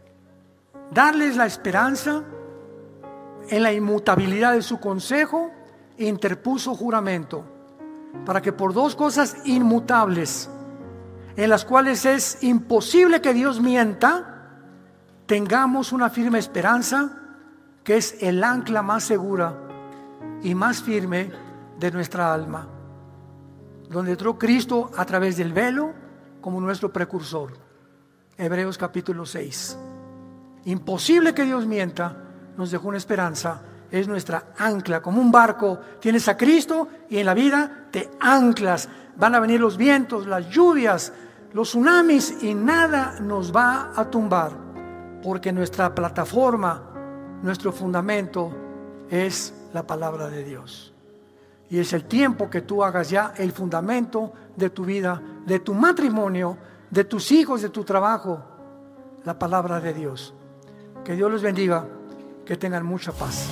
darles la esperanza en la inmutabilidad de su consejo, interpuso juramento para que por dos cosas inmutables, en las cuales es imposible que Dios mienta, tengamos una firme esperanza, que es el ancla más segura y más firme de nuestra alma, donde entró Cristo a través del velo como nuestro precursor. Hebreos capítulo 6. Imposible que Dios mienta, nos dejó una esperanza, es nuestra ancla. Como un barco, tienes a Cristo y en la vida te anclas. Van a venir los vientos, las lluvias, los tsunamis y nada nos va a tumbar, porque nuestra plataforma, nuestro fundamento es la palabra de Dios. Y es el tiempo que tú hagas ya el fundamento de tu vida, de tu matrimonio, de tus hijos, de tu trabajo, la palabra de Dios. Que Dios los bendiga, que tengan mucha paz.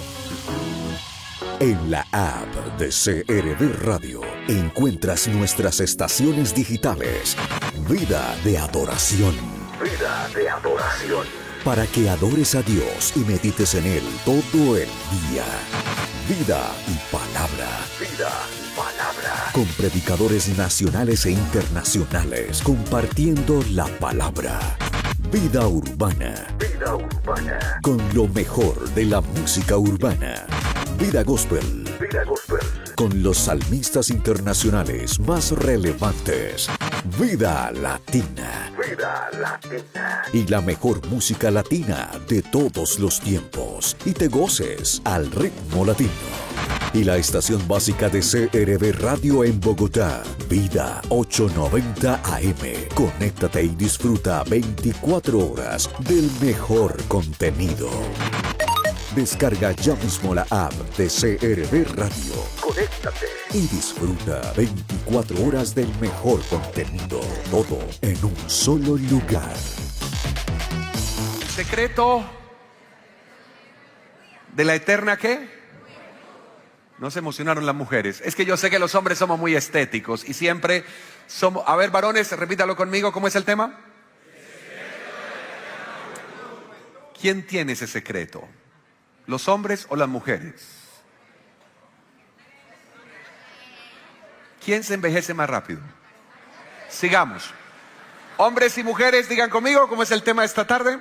En la app de CRB Radio encuentras nuestras estaciones digitales. Vida de adoración. Vida de adoración. Para que adores a Dios y medites en Él todo el día. Vida y palabra. Vida y palabra. Con predicadores nacionales e internacionales compartiendo la palabra. Vida urbana. Vida urbana. Con lo mejor de la música urbana. Vida gospel. Vida gospel. Con los salmistas internacionales más relevantes. Vida latina. Vida latina. Y la mejor música latina de todos los tiempos. Y te goces al ritmo latino. Y la estación básica de CRB Radio en Bogotá, Vida 890 AM. Conéctate y disfruta 24 horas del mejor contenido. Descarga ya mismo la app de CRB Radio. Conéctate y disfruta 24 horas del mejor contenido. Todo en un solo lugar. Secreto de la eterna ¿qué? No se emocionaron las mujeres. Es que yo sé que los hombres somos muy estéticos y siempre somos... A ver, varones, repítalo conmigo. ¿Cómo es el tema? ¿Quién tiene ese secreto? ¿Los hombres o las mujeres? ¿Quién se envejece más rápido? Sigamos. Hombres y mujeres, digan conmigo, ¿cómo es el tema de esta tarde?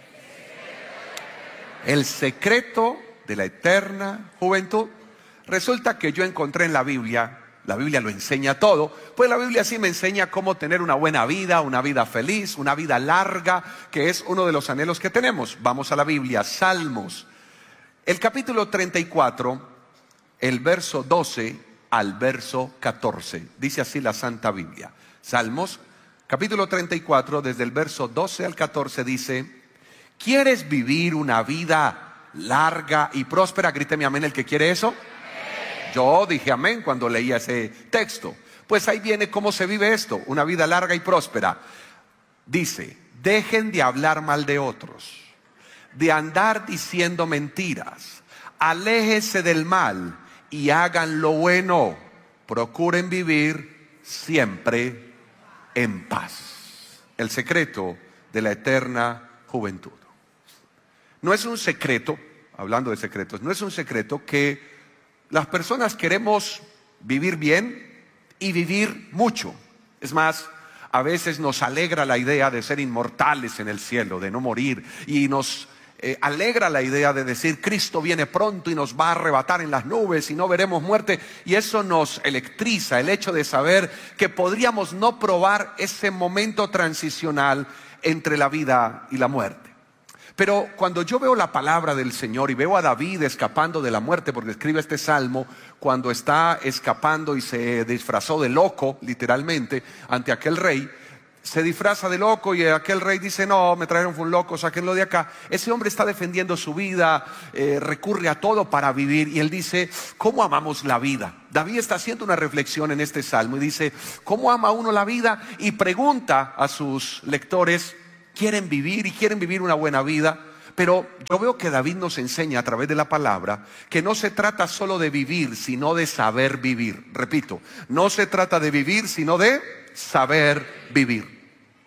El secreto de la eterna juventud. Resulta que yo encontré en la Biblia lo enseña todo, pues la Biblia sí me enseña cómo tener una buena vida, una vida feliz, una vida larga, que es uno de los anhelos que tenemos. Vamos a la Biblia, Salmos, el capítulo 34, el verso 12 al verso 14. Dice así la Santa Biblia. Salmos, capítulo 34, desde el verso 12 al 14 dice: ¿quieres vivir una vida larga y próspera? Gríteme amén el que quiere eso. Yo dije amén cuando leía ese texto. Pues ahí viene cómo se vive esto, una vida larga y próspera. Dice: dejen de hablar mal de otros, de andar diciendo mentiras, aléjense del mal y hagan lo bueno, procuren vivir siempre en paz. El secreto de la eterna juventud. No es un secreto, hablando de secretos, no es un secreto que las personas queremos vivir bien y vivir mucho. Es más, a veces nos alegra la idea de ser inmortales en el cielo, de no morir, y nos alegra la idea de decir Cristo viene pronto y nos va a arrebatar en las nubes y no veremos muerte, y eso nos electriza, el hecho de saber que podríamos no probar ese momento transicional entre la vida y la muerte. Pero cuando yo veo la palabra del Señor y veo a David escapando de la muerte, porque escribe este salmo cuando está escapando y se disfrazó de loco, literalmente, ante aquel rey, se disfraza de loco y aquel rey dice: no, me trajeron fue un loco, sáquenlo de acá. Ese hombre está defendiendo su vida, recurre a todo para vivir, y él dice: ¿cómo amamos la vida? David está haciendo una reflexión en este salmo y dice: ¿cómo ama uno la vida? Y pregunta a sus lectores: ¿quieren vivir y quieren vivir una buena vida? Pero yo veo que David nos enseña a través de la palabra que no se trata solo de vivir, sino de saber vivir. Repito, no se trata de vivir, sino de saber vivir.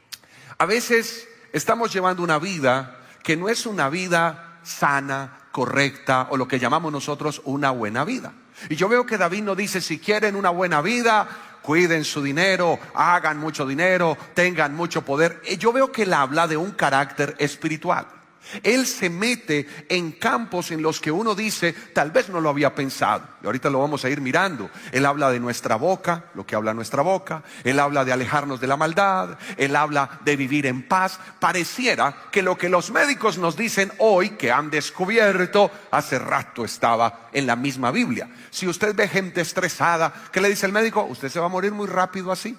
A veces estamos llevando una vida que no es una vida sana, correcta, o lo que llamamos nosotros una buena vida. Y yo veo que David nos dice: si quieren una buena vida, cuiden su dinero, hagan mucho dinero, tengan mucho poder. Yo veo que él habla de un carácter espiritual. Él se mete en campos en los que uno dice: tal vez no lo había pensado. Y ahorita lo vamos a ir mirando. Él habla de nuestra boca, lo que habla nuestra boca. Él habla de alejarnos de la maldad. Él habla de vivir en paz. Pareciera que lo que los médicos nos dicen hoy, que han descubierto, hace rato estaba en la misma Biblia. Si usted ve gente estresada, ¿qué le dice el médico? Usted se va a morir muy rápido así,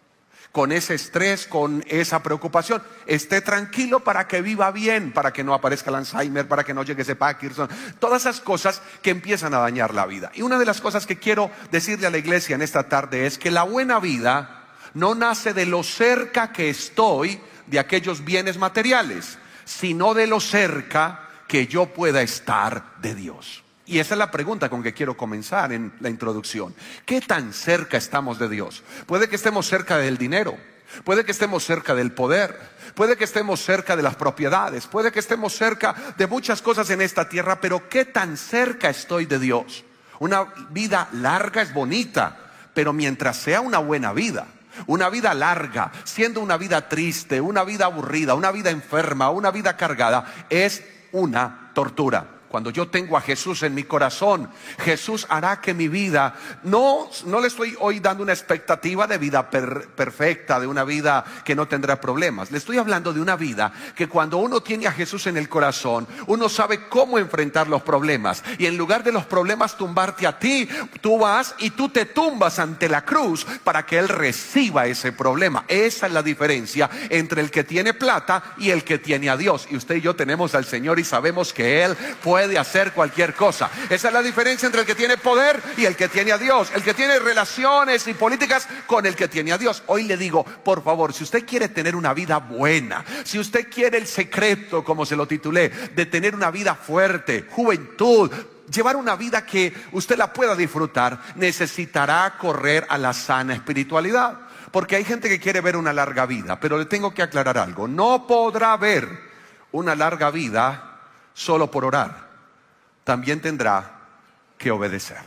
con ese estrés, con esa preocupación. Esté tranquilo para que viva bien, para que no aparezca el Alzheimer, para que no llegue ese Parkinson. Todas esas cosas que empiezan a dañar la vida. Y una de las cosas que quiero decirle a la iglesia en esta tarde es que la buena vida no nace de lo cerca que estoy de aquellos bienes materiales, sino de lo cerca que yo pueda estar de Dios. Y esa es la pregunta con que quiero comenzar en la introducción. ¿Qué tan cerca estamos de Dios? Puede que estemos cerca del dinero, puede que estemos cerca del poder, puede que estemos cerca de las propiedades, puede que estemos cerca de muchas cosas en esta tierra, pero ¿qué tan cerca estoy de Dios? Una vida larga es bonita, pero mientras sea una buena vida, una vida larga, siendo una vida triste, una vida aburrida, una vida enferma, una vida cargada, es una tortura. Cuando yo tengo a Jesús en mi corazón, Jesús hará que mi vida, no le estoy hoy dando una expectativa de vida perfecta, de una vida que no tendrá problemas. Le estoy hablando de una vida que cuando uno tiene a Jesús en el corazón, uno sabe cómo enfrentar los problemas. Y en lugar de los problemas tumbarte a ti, tú vas y tú te tumbas ante la cruz para que Él reciba ese problema. Esa es la diferencia entre el que tiene plata y el que tiene a Dios. Y usted y yo tenemos al Señor y sabemos que Él puede hacer cualquier cosa. Esa es la diferencia entre el que tiene poder y el que tiene a Dios, el que tiene relaciones y políticas con el que tiene a Dios. Hoy le digo, por favor, si usted quiere tener una vida buena, si usted quiere el secreto, como se lo titulé, de tener una vida fuerte, juventud, llevar una vida que usted la pueda disfrutar, necesitará correr a la sana espiritualidad. Porque hay gente que quiere ver una larga vida, pero le tengo que aclarar algo: no podrá ver una larga vida solo por orar. También tendrá que obedecer.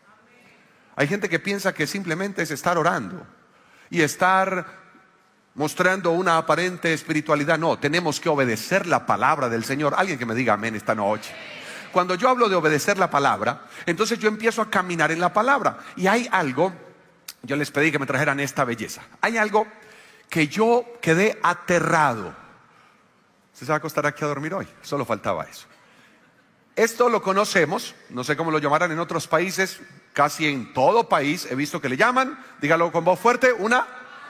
Hay gente que piensa que simplemente es estar orando y estar mostrando una aparente espiritualidad. No, tenemos que obedecer la palabra del Señor. Alguien que me diga amén esta noche. Cuando yo hablo de obedecer la palabra, entonces yo empiezo a caminar en la palabra. Y hay algo, yo les pedí que me trajeran esta belleza. Hay algo que yo quedé aterrado. ¿Usted se va a acostar aquí a dormir hoy? Solo faltaba eso. Esto lo conocemos, no sé cómo lo llamarán en otros países, casi en todo país he visto que le llaman, dígalo con voz fuerte, una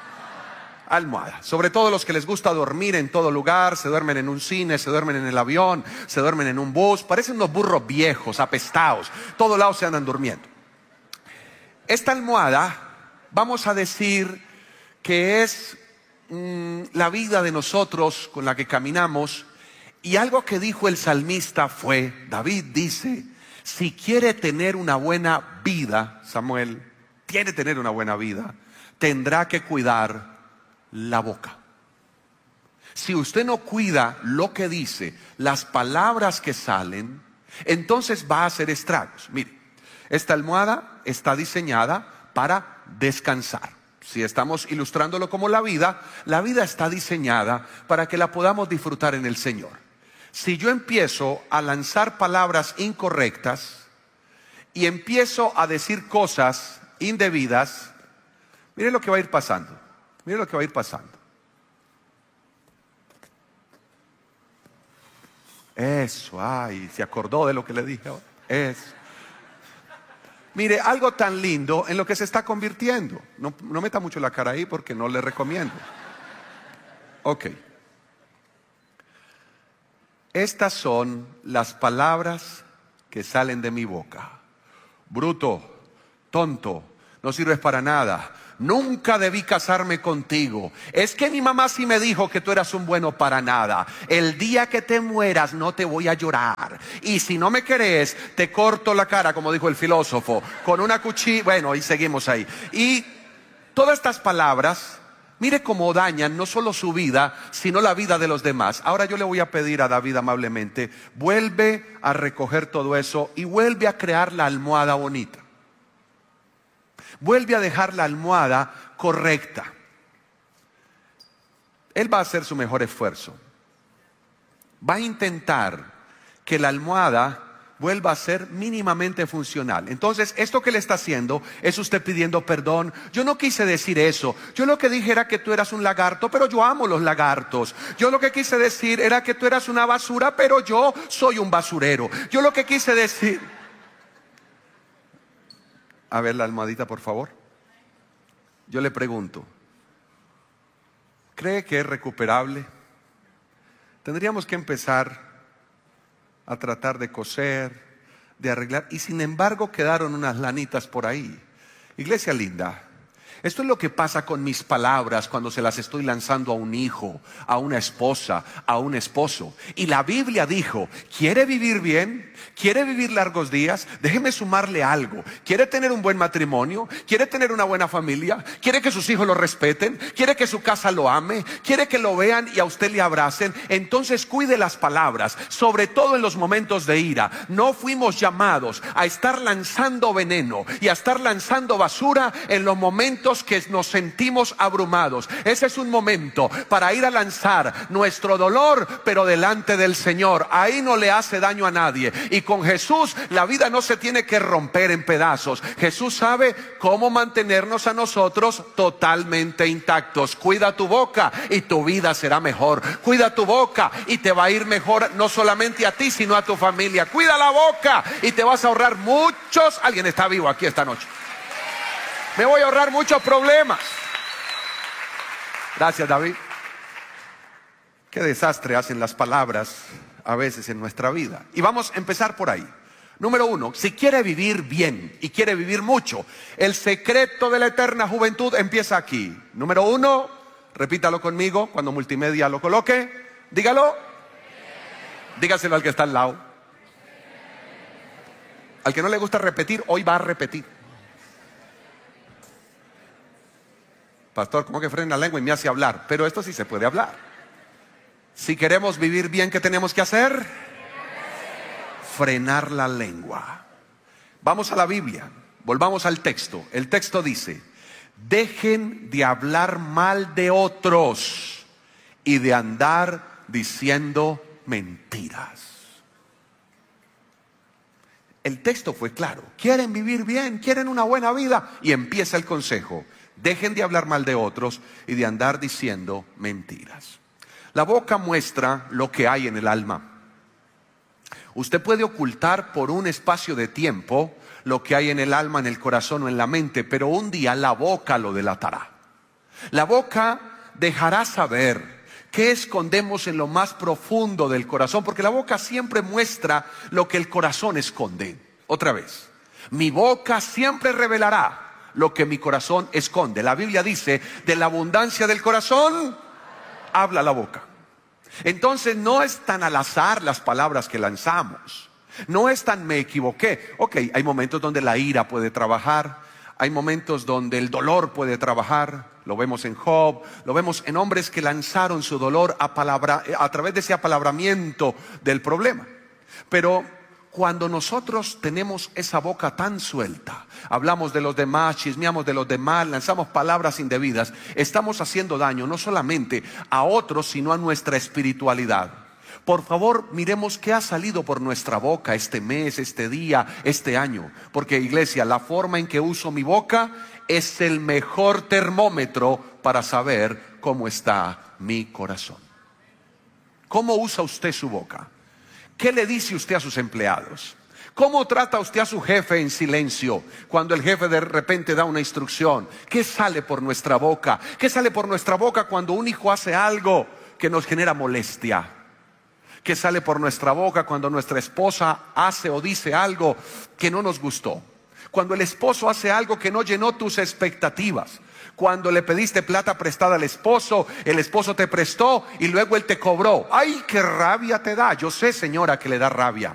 almohada. Sobre todo los que les gusta dormir en todo lugar, se duermen en un cine, se duermen en el avión, se duermen en un bus, parecen unos burros viejos, apestados, todos lados se andan durmiendo. Esta almohada, vamos a decir que es la vida de nosotros con la que caminamos. Y algo que dijo el salmista fue, David dice: si quiere tener una buena vida, Samuel, quiere tener una buena vida, tendrá que cuidar la boca. Si usted no cuida lo que dice, las palabras que salen, entonces va a hacer estragos. Mire, esta almohada está diseñada para descansar. Si estamos ilustrándolo como la vida está diseñada para que la podamos disfrutar en el Señor. Si yo empiezo a lanzar palabras incorrectas y empiezo a decir cosas indebidas, mire lo que va a ir pasando. Mire lo que va a ir pasando. Eso, ay, se acordó de lo que le dije ahora. Eso. Mire, algo tan lindo en lo que se está convirtiendo. No meta mucho la cara ahí porque no le recomiendo. Ok. Estas son las palabras que salen de mi boca. Bruto, tonto, no sirves para nada. Nunca debí casarme contigo. Es que mi mamá sí me dijo que tú eras un bueno para nada. El día que te mueras no te voy a llorar. Y si no me querés, te corto la cara, como dijo el filósofo, con una cuchilla. Bueno, y seguimos ahí. Y todas estas palabras, mire cómo dañan no solo su vida, sino la vida de los demás. Ahora yo le voy a pedir a David amablemente, vuelve a recoger todo eso y vuelve a crear la almohada bonita. Vuelve a dejar la almohada correcta. Él va a hacer su mejor esfuerzo. Va a intentar que la almohada vuelva a ser mínimamente funcional. Entonces, esto que le está haciendo es usted pidiendo perdón. Yo no quise decir eso. Yo lo que dije era que tú eras un lagarto, pero yo amo los lagartos. Yo lo que quise decir era que tú eras una basura, pero yo soy un basurero. Yo lo que quise decir... A ver la almohadita, por favor. Yo le pregunto, ¿cree que es recuperable? Tendríamos que empezar a tratar de coser, de arreglar, y sin embargo quedaron unas lanitas por ahí. Iglesia linda, esto es lo que pasa con mis palabras cuando se las estoy lanzando a un hijo, a una esposa, a un esposo. Y la Biblia dijo, ¿quiere vivir bien? ¿Quiere vivir largos días? Déjeme sumarle algo. ¿Quiere tener un buen matrimonio? ¿Quiere tener una buena familia? ¿Quiere que sus hijos lo respeten? ¿Quiere que su casa lo ame? ¿Quiere que lo vean y a usted le abracen? Entonces cuide las palabras, sobre todo en los momentos de ira. No fuimos llamados a estar lanzando veneno y a estar lanzando basura en los momentos que nos sentimos abrumados. Ese es un momento para ir a lanzar nuestro dolor, pero delante del Señor. Ahí no le hace daño a nadie. Y con Jesús la vida no se tiene que romper en pedazos. Jesús sabe cómo mantenernos a nosotros totalmente intactos. Cuida tu boca y tu vida será mejor. Cuida tu boca y te va a ir mejor, no solamente a ti, sino a tu familia. Cuida la boca y te vas a ahorrar muchos... Alguien está vivo aquí esta noche. Me voy a ahorrar muchos problemas. Gracias, David. Qué desastre hacen las palabras a veces en nuestra vida. Y vamos a empezar por ahí. Número 1, si quiere vivir bien y quiere vivir mucho, el secreto de la eterna juventud empieza aquí. Número 1, repítalo conmigo cuando multimedia lo coloque. Dígalo. Dígaselo al que está al lado. Al que no le gusta repetir, hoy va a repetir. Pastor, ¿cómo que frena la lengua y me hace hablar? Pero esto sí se puede hablar. Si queremos vivir bien, ¿qué tenemos que hacer? Frenar la lengua. Vamos a la Biblia, volvamos al texto. El texto dice, dejen de hablar mal de otros y de andar diciendo mentiras. El texto fue claro. ¿Quieren vivir bien? ¿Quieren una buena vida? Y empieza el consejo. Dejen de hablar mal de otros y de andar diciendo mentiras. La boca muestra lo que hay en el alma. Usted puede ocultar por un espacio de tiempo lo que hay en el alma, en el corazón o en la mente, pero un día la boca lo delatará. La boca dejará saber qué escondemos en lo más profundo del corazón, porque la boca siempre muestra lo que el corazón esconde. Otra vez, mi boca siempre revelará lo que mi corazón esconde. La Biblia dice, de la abundancia del corazón habla la boca. Entonces no es tan al azar las palabras que lanzamos. No es tan me equivoqué. Ok, hay momentos donde la ira puede trabajar. Hay momentos donde el dolor puede trabajar. Lo vemos en Job. Lo vemos en hombres que lanzaron su dolor a través de ese apalabramiento del problema. Pero cuando nosotros tenemos esa boca tan suelta, hablamos de los demás, chismeamos de los demás, lanzamos palabras indebidas, estamos haciendo daño no solamente a otros, sino a nuestra espiritualidad. Por favor, miremos qué ha salido por nuestra boca este mes, este día, este año. Porque, iglesia, la forma en que uso mi boca es el mejor termómetro para saber cómo está mi corazón. ¿Cómo usa usted su boca? ¿Qué le dice usted a sus empleados? ¿Cómo trata usted a su jefe en silencio cuando el jefe de repente da una instrucción? ¿Qué sale por nuestra boca? ¿Qué sale por nuestra boca cuando un hijo hace algo que nos genera molestia? ¿Qué sale por nuestra boca cuando nuestra esposa hace o dice algo que no nos gustó? Cuando el esposo hace algo que no llenó tus expectativas. Cuando le pediste plata prestada al esposo, el esposo te prestó y luego él te cobró. ¡Ay, qué rabia te da! Yo sé, señora, que le da rabia.